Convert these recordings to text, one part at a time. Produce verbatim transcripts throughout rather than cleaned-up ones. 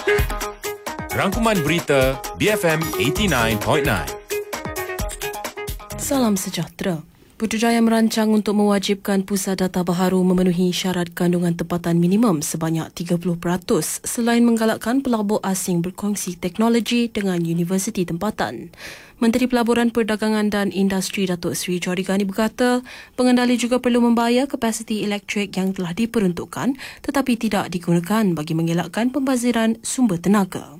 Rangkuman berita B F M lapan puluh sembilan perpuluhan enam. Salam sejahtera. Putrajaya merancang untuk mewajibkan pusat data baharu memenuhi syarat kandungan tempatan minimum sebanyak tiga puluh peratus selain menggalakkan pelabur asing berkongsi teknologi dengan universiti tempatan. Menteri Pelaburan Perdagangan dan Industri Datuk Seri Johari Ghani berkata, pengendali juga perlu membayar kapasiti elektrik yang telah diperuntukkan tetapi tidak digunakan bagi mengelakkan pembaziran sumber tenaga.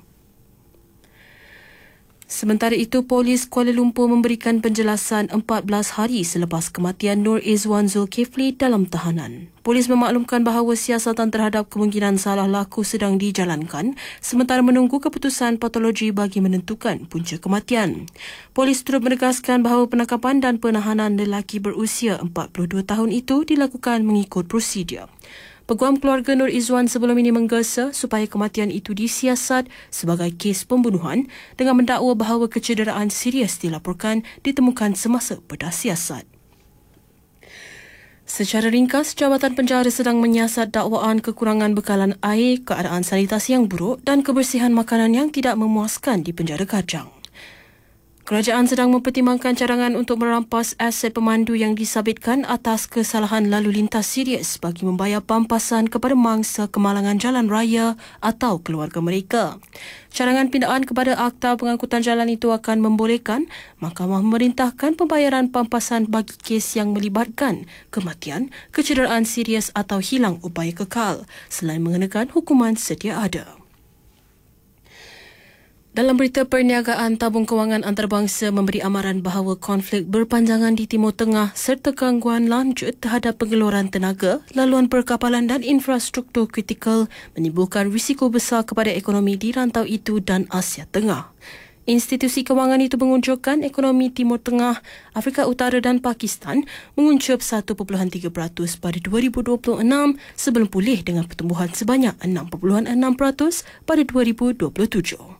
Sementara itu, Polis Kuala Lumpur memberikan penjelasan empat belas hari selepas kematian Nur Izwan Zulkifli dalam tahanan. Polis memaklumkan bahawa siasatan terhadap kemungkinan salah laku sedang dijalankan sementara menunggu keputusan patologi bagi menentukan punca kematian. Polis turut menegaskan bahawa penangkapan dan penahanan lelaki berusia empat puluh dua tahun itu dilakukan mengikut prosedur. Peguam keluarga Nur Izwan sebelum ini menggesa supaya kematian itu disiasat sebagai kes pembunuhan dengan mendakwa bahawa kecederaan serius dilaporkan ditemukan semasa bedah siasat. Secara ringkas, Jabatan Penjara sedang menyiasat dakwaan kekurangan bekalan air, keadaan sanitasi yang buruk dan kebersihan makanan yang tidak memuaskan di penjara Kajang. Kerajaan sedang mempertimbangkan cadangan untuk merampas aset pemandu yang disabitkan atas kesalahan lalu lintas serius bagi membayar pampasan kepada mangsa kemalangan jalan raya atau keluarga mereka. Cadangan pindaan kepada Akta Pengangkutan Jalan itu akan membolehkan Mahkamah memerintahkan pembayaran pampasan bagi kes yang melibatkan kematian, kecederaan serius atau hilang upaya kekal selain mengenakan hukuman sedia ada. Dalam berita perniagaan, tabung kewangan antarabangsa memberi amaran bahawa konflik berpanjangan di Timur Tengah serta gangguan lanjut terhadap pengeluaran tenaga, laluan perkapalan dan infrastruktur kritikal menimbulkan risiko besar kepada ekonomi di rantau itu dan Asia Tengah. Institusi kewangan itu mengunjukkan ekonomi Timur Tengah, Afrika Utara dan Pakistan menguncup satu perpuluhan tiga peratus pada dua ribu dua puluh enam sebelum pulih dengan pertumbuhan sebanyak enam perpuluhan enam peratus pada dua ribu dua puluh tujuh.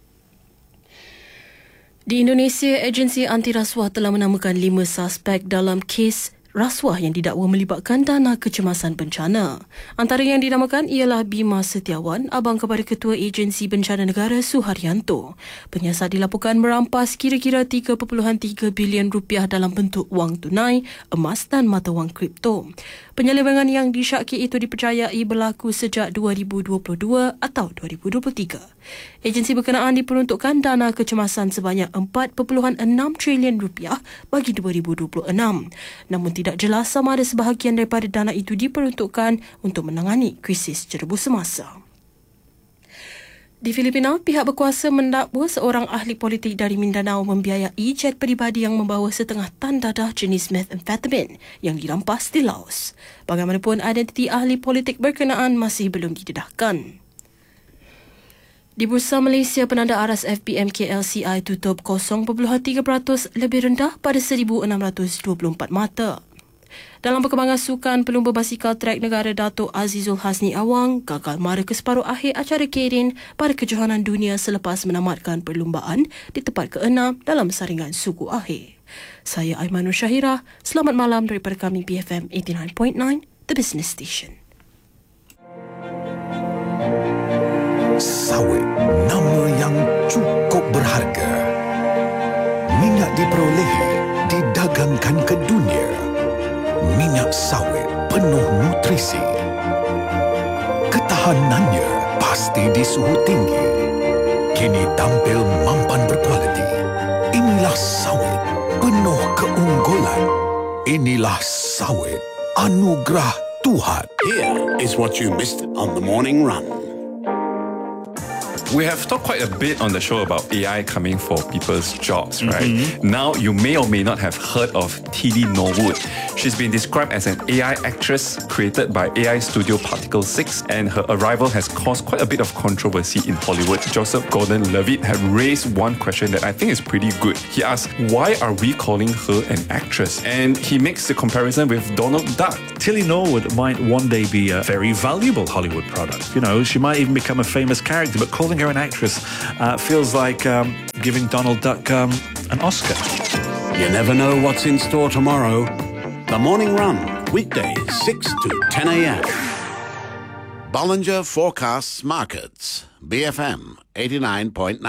Di Indonesia, agensi anti rasuah telah menamakan lima suspek dalam kes rasuah yang didakwa melibatkan dana kecemasan bencana. Antara yang dinamakan ialah Bima Setiawan, abang kepada Ketua Agensi Bencana Negara Suharyanto. Penyiasat dilaporkan merampas kira-kira tiga perpuluhan tiga bilion rupiah dalam bentuk wang tunai, emas dan mata wang kripto. Penyelewengan yang disyaki itu dipercayai berlaku sejak dua ribu dua puluh dua atau dua ribu dua puluh tiga. Agensi berkenaan diperuntukkan dana kecemasan sebanyak empat perpuluhan enam trilion rupiah bagi dua ribu dua puluh enam. Namun tidak jelas sama ada sebahagian daripada dana itu diperuntukkan untuk menangani krisis jerebu semasa. Di Filipina, pihak berkuasa mendakwa seorang ahli politik dari Mindanao membiayai jet peribadi yang membawa setengah tan dadah jenis methamphetamine yang dirampas di Laos. Bagaimanapun, identiti ahli politik berkenaan masih belum didedahkan. Di Bursa Malaysia, penanda aras F P M K L C I tutup kosong perpuluhan tiga peratus lebih rendah pada seribu enam ratus dua puluh empat mata. Dalam perkembangan sukan, pelumba basikal trek negara Datuk Azizul Hasni Awang gagal mara ke separuh akhir acara Keirin pada kejohanan dunia selepas menamatkan perlumbaan di tempat keenam dalam saringan suku akhir. Saya Aimanur Syahira, selamat malam daripada kami B F M lapan puluh sembilan perpuluhan enam, The Business Station. Sawit, nama yang cukup berharga. Minyak diperolehi, didagangkan ke dunia. Minyak sawit penuh nutrisi. Ketahanannya pasti di suhu tinggi. Kini tampil mampan berkualiti. Inilah sawit penuh keunggulan. Inilah sawit anugerah Tuhan. Here is what you missed on the morning run. We have talked quite a bit on the show about A I coming for people's jobs, right? Mm-hmm. Now, you may or may not have heard of Tilly Norwood. She's been described as an A I actress created by A I studio Particle six, and her arrival has caused quite a bit of controversy in Hollywood. Joseph Gordon-Levitt had raised one question that I think is pretty good. He asked, why are we calling her an actress? And he makes the comparison with Donald Duck. Tilly Norwood might one day be a very valuable Hollywood product. You know, she might even become a famous character, but calling her an actress uh, feels like um, giving Donald Duck um, an Oscar. You never know what's in store tomorrow. The Morning Run, weekdays six to ten a.m. Bollinger Forecasts Markets, B F M eighty-nine point nine.